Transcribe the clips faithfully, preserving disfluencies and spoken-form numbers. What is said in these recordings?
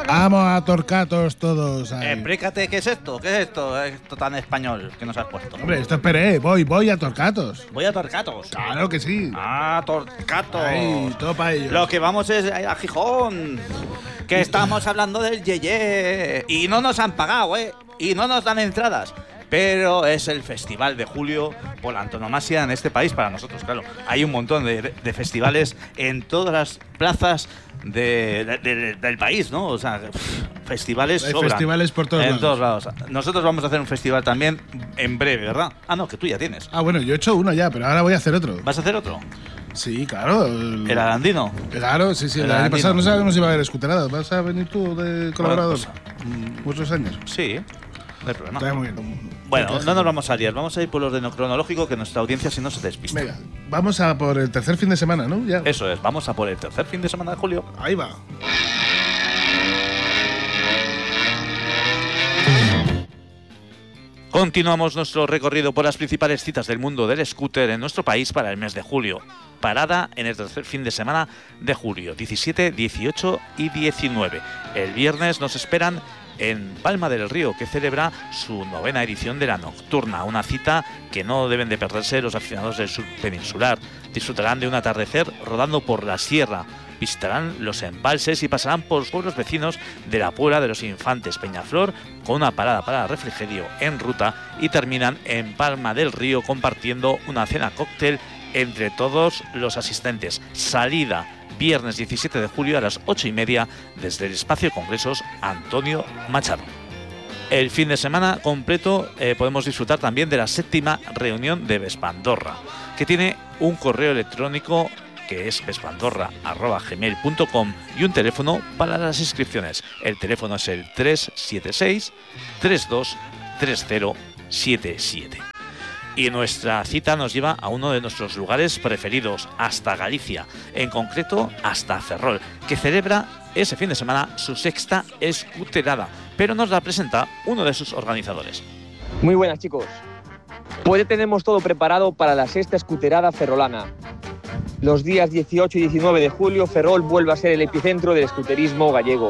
Vamos a Torcatos todos ahí. Explícate qué es esto, qué es esto, esto tan español que nos has puesto. Hombre, esto esperé, voy, voy a Torcatos. Voy a Torcatos. Claro que sí. Ah, Torcatos. Ay, todo para ellos. Lo que vamos es a Gijón. Que estamos hablando del Yeye. Y no nos han pagado, ¿eh? Y no nos dan entradas. Pero es el festival de julio por la antonomasia en este país para nosotros, claro. Hay un montón de, de festivales en todas las plazas de, de, de, del país, ¿no? O sea, festivales Hay sobran. festivales por todos en lados. todos lados. Nosotros vamos a hacer un festival también en breve, ¿verdad? Ah, no, que tú ya tienes. Ah, bueno, yo he hecho uno ya, pero ahora voy a hacer otro. ¿Vas a hacer otro? Sí, claro. El, ¿El Arandino? Claro, sí, sí. El El año Arandino. pasado no sabíamos si iba a haber escuteradas. ¿Vas a venir tú de colaborador? Bueno, pues, Muchos años. Sí, no hay problema. Está muy bien. Bueno, no nos vamos a liar. Vamos a ir por el orden cronológico, que nuestra audiencia si no se despista. Venga, vamos a por el tercer fin de semana, ¿no? Ya. Eso es, vamos a por el tercer fin de semana de julio. Ahí va. Continuamos nuestro recorrido por las principales citas del mundo del scooter en nuestro país para el mes de julio. Parada en el tercer fin de semana de julio, diecisiete, dieciocho y diecinueve. El viernes nos esperan en Palma del Río, que celebra su novena edición de la Nocturna, una cita que no deben de perderse los aficionados del sur peninsular. Disfrutarán de un atardecer rodando por la sierra, visitarán los embalses y pasarán por los pueblos vecinos de la Puebla de los Infantes, Peñaflor, con una parada para refrigerio en ruta, y terminan en Palma del Río compartiendo una cena cóctel entre todos los asistentes. Salida viernes diecisiete de julio a las ocho y media desde el Espacio Congresos Antonio Machado. El fin de semana completo eh, podemos disfrutar también de la séptima reunión de Vespandorra, que tiene un correo electrónico que es vespandorra arroba gmail punto com y un teléfono para las inscripciones. El teléfono es el tres siete seis, tres dos tres cero siete siete. Y nuestra cita nos lleva a uno de nuestros lugares preferidos, hasta Galicia, en concreto hasta Ferrol, que celebra ese fin de semana su sexta escuterada, pero nos la presenta uno de sus organizadores. Muy buenas, chicos. Pues ya tenemos todo preparado para la sexta escuterada ferrolana. Los días dieciocho y diecinueve de julio, Ferrol vuelve a ser el epicentro del escuterismo gallego.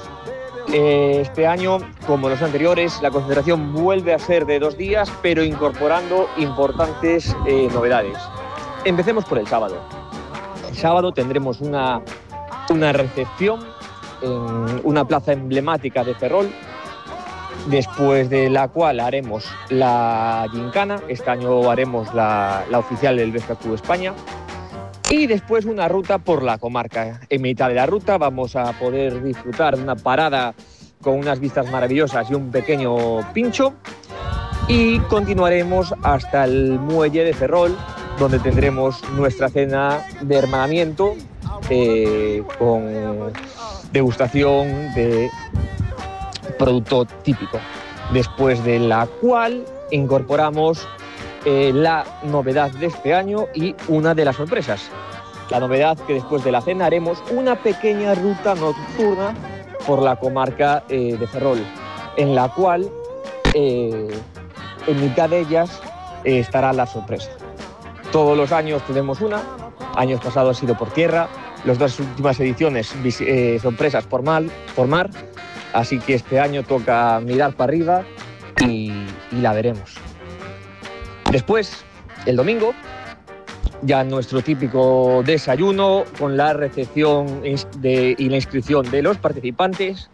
Este año, como los anteriores, la concentración vuelve a ser de dos días, pero incorporando importantes eh, novedades. Empecemos por el sábado. El sábado tendremos una, una recepción en una plaza emblemática de Ferrol, después de la cual haremos la gincana. Este año haremos la, la oficial del Vespa Club España. Y después una ruta por la comarca. En mitad de la ruta vamos a poder disfrutar de una parada con unas vistas maravillosas y un pequeño pincho. Y continuaremos hasta el muelle de Ferrol, donde tendremos nuestra cena de hermanamiento eh, con degustación de producto típico. Después de la cual incorporamos Eh, la novedad de este año y una de las sorpresas. La novedad que después de la cena haremos una pequeña ruta nocturna por la comarca eh, de Ferrol, en la cual eh, en mitad de ellas eh, estará la sorpresa. Todos los años tenemos una, años pasados ha sido por tierra, las dos últimas ediciones eh, sorpresas por, mal, por mar, así que este año toca mirar para arriba y, y la veremos. Después, el domingo, ya nuestro típico desayuno con la recepción de, y la inscripción de los participantes,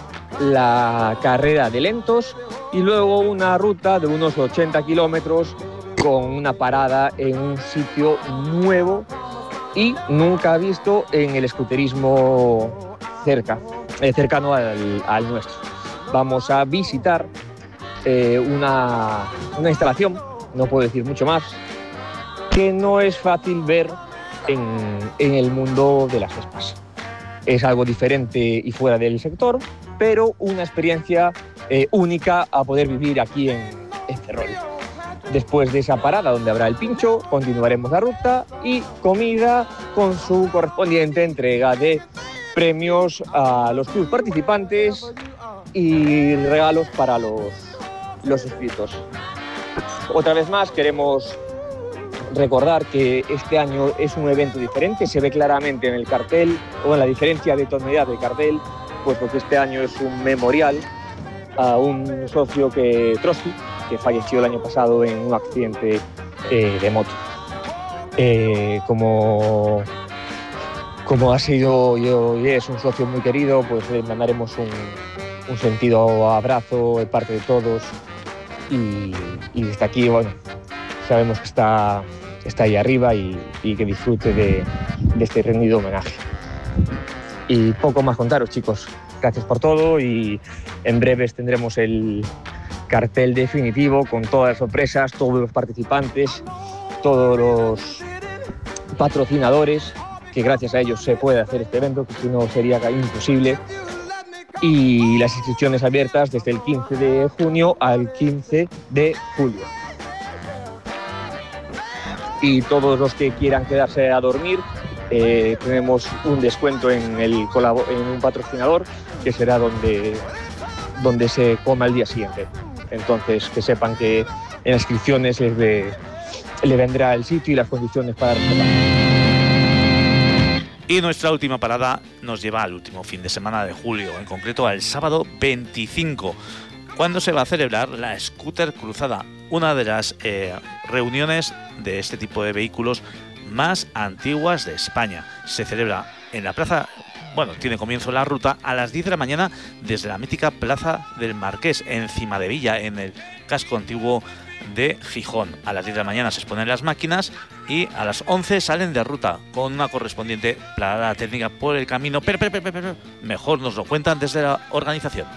la carrera de lentos y luego una ruta de unos ochenta kilómetros con una parada en un sitio nuevo y nunca visto en el escuterismo cerca, eh, cercano al, al nuestro. Vamos a visitar eh, una, una instalación, no puedo decir mucho más, que no es fácil ver en, en el mundo de las Vespas. Es algo diferente y fuera del sector, pero una experiencia eh, única a poder vivir aquí en, en Ferrol. Después de esa parada donde habrá el pincho, continuaremos la ruta y comida con su correspondiente entrega de premios a los clubes participantes y regalos para los, los inscritos. Otra vez más queremos recordar que este año es un evento diferente, se ve claramente en el cartel, o en la diferencia de tonalidad del cartel, puesto que este año es un memorial a un socio que Trotsky, que falleció el año pasado en un accidente eh, de moto. Eh, como, como ha sido yo y es un socio muy querido, pues le mandaremos un, un sentido abrazo de parte de todos y, y desde aquí, bueno, sabemos que está, está ahí arriba y, y que disfrute de, de este rendido homenaje. Y poco más contaros, chicos. Gracias por todo y en breves tendremos el cartel definitivo con todas las sorpresas, todos los participantes, todos los patrocinadores, que gracias a ellos se puede hacer este evento, que si no sería imposible. Y las inscripciones abiertas desde el quince de junio al quince de julio. Y todos los que quieran quedarse a dormir, eh, tenemos un descuento en, el colabo- en un patrocinador, que será donde, donde se coma el día siguiente. Entonces, que sepan que en las inscripciones les ve, le vendrá el sitio y las condiciones para reservar. Y nuestra última parada nos lleva al último fin de semana de julio, en concreto al sábado veinticinco, cuando se va a celebrar la Scooter Cruzada, una de las eh, reuniones de este tipo de vehículos más antiguas de España. Se celebra en la plaza, bueno, tiene comienzo la ruta a las diez de la mañana desde la mítica Plaza del Marqués, en Cimadevilla, en el casco antiguo de Gijón. A las diez de la mañana se exponen las máquinas y a las once salen de ruta con una correspondiente parada técnica por el camino. Pero, pero, pero, pero, mejor nos lo cuentan desde la organización.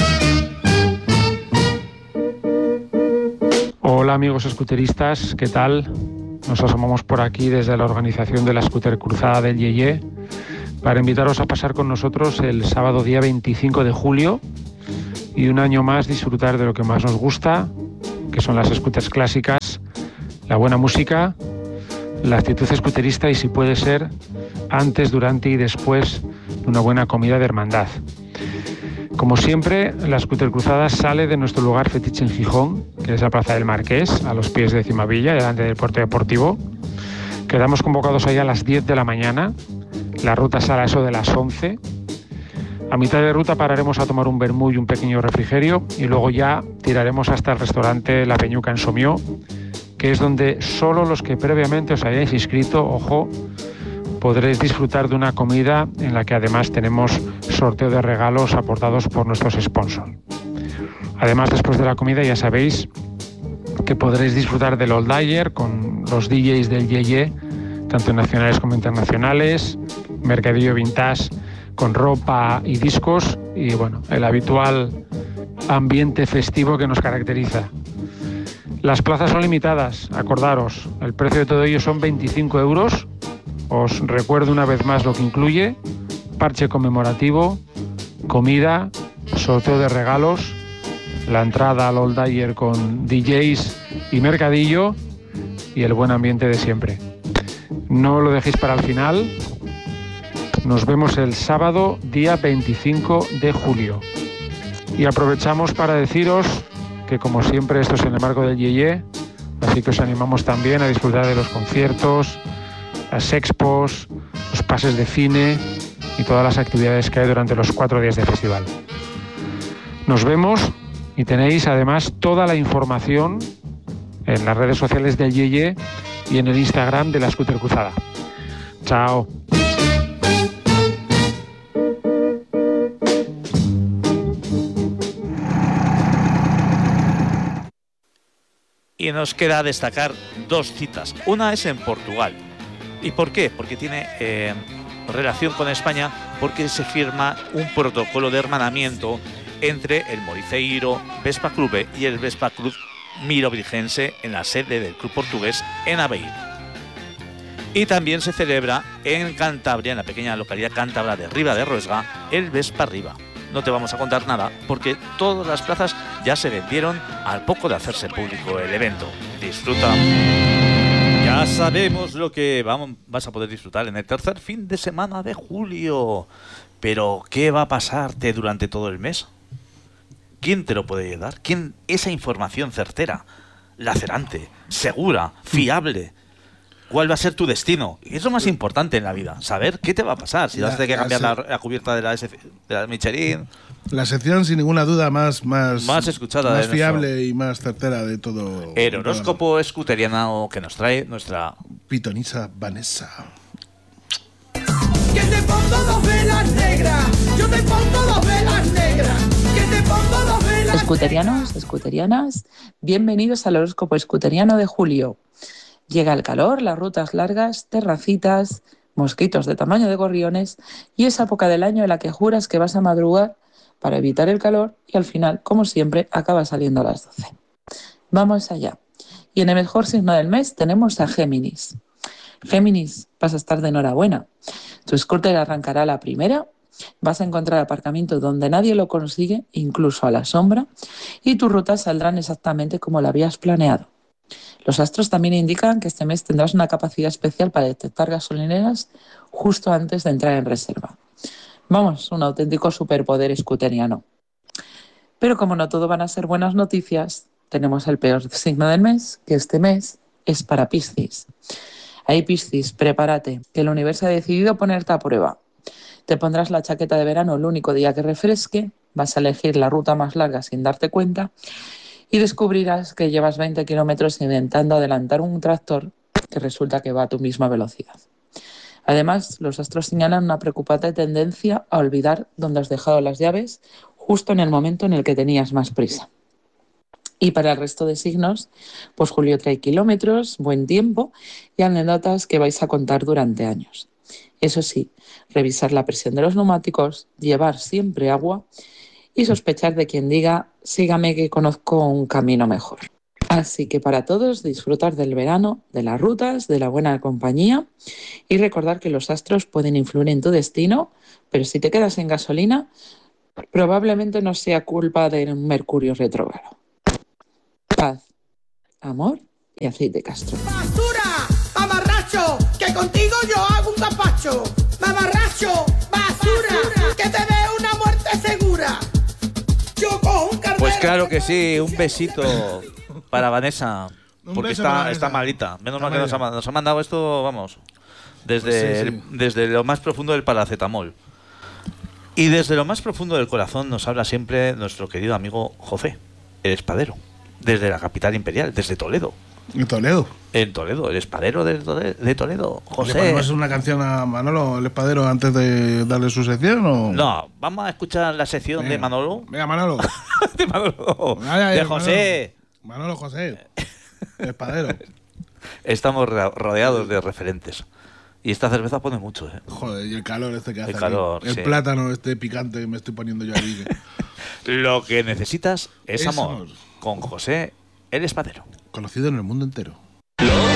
Hola amigos scooteristas, ¿qué tal? Nos asomamos por aquí desde la organización de la Scooter Cruzada del Yeye para invitaros a pasar con nosotros el sábado día veinticinco de julio y un año más disfrutar de lo que más nos gusta, que son las scooters clásicas, la buena música, la actitud scooterista y, si puede ser, antes, durante y después de una buena comida de hermandad. Como siempre, la Scooter Cruzada sale de nuestro lugar fetiche en Gijón, que es la Plaza del Marqués, a los pies de Cimadevilla, delante del puerto deportivo. Quedamos convocados ahí a las diez de la mañana, la ruta sale a eso de las once. A mitad de ruta pararemos a tomar un vermú y un pequeño refrigerio y luego ya tiraremos hasta el restaurante La Peñuca en Somió, que es donde solo los que previamente os hayáis inscrito, ojo, podréis disfrutar de una comida en la que además tenemos sorteo de regalos aportados por nuestros sponsors. Además, después de la comida ya sabéis que podréis disfrutar del Old Dyer con los D Js del Yeye, tanto nacionales como internacionales, mercadillo vintage con ropa y discos y bueno, el habitual ambiente festivo que nos caracteriza. Las plazas son limitadas, acordaros, el precio de todo ello son veinticinco euros. Os recuerdo una vez más lo que incluye: parche conmemorativo, comida, sorteo de regalos, la entrada al Old Dyer con D Js y mercadillo y el buen ambiente de siempre. No lo dejéis para el final. Nos vemos el sábado día veinticinco de julio. Y aprovechamos para deciros que, como siempre, esto es en el marco del Yeye, así que os animamos también a disfrutar de los conciertos, las expos, los pases de cine y todas las actividades que hay durante los cuatro días de festival. Nos vemos y tenéis además toda la información en las redes sociales del Yeye y en el Instagram de la Scooter Cruzada. Chao. Y nos queda destacar dos citas. Una es en Portugal. ¿Y por qué? Porque tiene eh, relación con España, porque se firma un protocolo de hermanamiento entre el Moriceiro Vespa Clube y el Vespa Club Mirobrigense en la sede del club portugués en Aveiro. Y también se celebra en Cantabria, en la pequeña localidad cántabra de Riba de Roesga, el Vespa Riba. No te vamos a contar nada porque todas las plazas ya se vendieron al poco de hacerse público el evento. Disfruta. Ya sabemos lo que vamos, vas a poder disfrutar en el tercer fin de semana de julio. Pero, ¿qué va a pasarte durante todo el mes? ¿Quién te lo puede dar? ¿Quién? Esa información certera, lacerante, segura, fiable. cuál va a ser tu destino. Y es lo más importante en la vida, saber qué te va a pasar. Si vas a tener que cambiar la, la cubierta de la, S, de la Michelin. La sección, sin ninguna duda, más, más, más escuchada, más fiable nuestro, y más certera de todo. El horóscopo escuteriano que nos trae nuestra pitonisa Vanessa. Que te pongo dos velas negras, yo te pongo dos velas negras, que te pongo dos velas. Escuterianos, escuterianas, bienvenidos al horóscopo escuteriano de julio. Llega el calor, las rutas largas, terracitas, mosquitos de tamaño de gorriones y esa época del año en la que juras que vas a madrugar para evitar el calor y al final, como siempre, acaba saliendo a las doce. Vamos allá. Y en el mejor signo del mes tenemos a Géminis. Géminis, vas a estar de enhorabuena. Tu scooter arrancará a la primera, vas a encontrar aparcamiento donde nadie lo consigue, incluso a la sombra, y tus rutas saldrán exactamente como lo habías planeado. Los astros también indican que este mes tendrás una capacidad especial para detectar gasolineras justo antes de entrar en reserva. Vamos, un auténtico superpoder escuteriano. Pero como no todo van a ser buenas noticias, tenemos el peor signo del mes, que este mes es para Piscis. Ahí, Piscis, prepárate, que el universo ha decidido ponerte a prueba. Te pondrás la chaqueta de verano el único día que refresque, vas a elegir la ruta más larga sin darte cuenta y descubrirás que llevas veinte kilómetros intentando adelantar un tractor que resulta que va a tu misma velocidad. Además, los astros señalan una preocupante tendencia a olvidar dónde has dejado las llaves justo en el momento en el que tenías más prisa. Y para el resto de signos, pues julio trae kilómetros, buen tiempo y anécdotas que vais a contar durante años. Eso sí, revisar la presión de los neumáticos, llevar siempre agua y sospechar de quien diga, sígame que conozco un camino mejor. Así que para todos, disfrutar del verano, de las rutas, de la buena compañía y recordar que los astros pueden influir en tu destino, pero si te quedas en gasolina, probablemente no sea culpa de un Mercurio retrógrado. Paz, amor y aceite Castro. ¡Basura! ¡Mamarracho! ¡Que contigo yo hago un capacho! ¡Mamarracho! ¡Basura! ¡Basura! ¡Que te dé una muerte segura! Yo cojo un carnero. Pues claro que sí, un besito para Vanessa, porque está, Vanessa. está malita. Menos mal que nos ha, nos ha mandado esto, vamos, desde, pues sí, sí. El, desde lo más profundo del paracetamol. Y desde lo más profundo del corazón nos habla siempre nuestro querido amigo José, el espadero, desde la capital imperial, desde Toledo. ¿En Toledo? En Toledo, el espadero de Toledo, de Toledo. José. ¿Le ponemos una canción a Manolo, el espadero, antes de darle su sección? ¿O? No, vamos a escuchar la sección venga, de Manolo. Venga, Manolo. de Manolo. Ay, ay, de José. Manolo, Manolo José, el espadero. Estamos rodeados de referentes. Y esta cerveza pone mucho, ¿eh? Joder, y el calor este que hace. El calor, aquí. El sí. plátano este picante que me estoy poniendo yo ahí. Lo que necesitas es Eso. amor. Con José, el espadero. Conocido en el mundo entero.